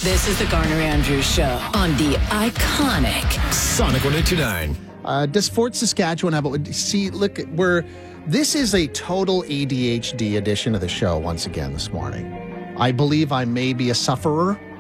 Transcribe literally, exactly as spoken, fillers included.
This is the Garner Andrews Show on the iconic Sonic one eighty-nine. Uh, does Fort Saskatchewan have a... See, look, we're... This is a total A D H D edition of the show once again this morning. I believe I may be a sufferer